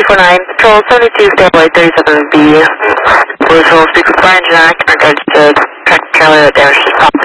949, Patrol 72, Stable 37B. Patrol speak with Brian Jack in regards to track trailer that damaged his property.